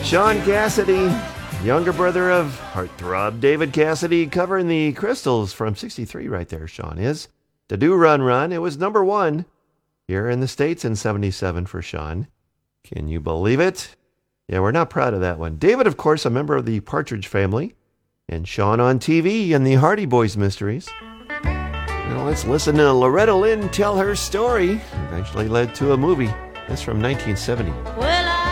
Sean Cassidy, younger brother of heartthrob David Cassidy, covering the Crystals from 63 right there, Sean is. To Do Run Run, it was number one here in the States in 77 for Sean. Can you believe it? Yeah, we're not proud of that one. David, of course, a member of the Partridge Family, and Sean on TV in the Hardy Boys Mysteries. Now let's listen to Loretta Lynn tell her story. Eventually led to a movie. That's from 1970.